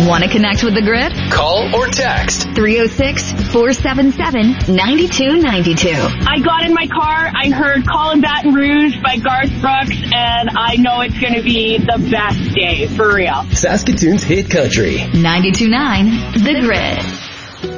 Want to connect with the Grid? Call or text 306-477-9292. I got in my car, I heard Callin' Baton Rouge by Garth Brooks, and I know it's going to be the best day, for real. Saskatoon's hit country. 92.9 The Grid.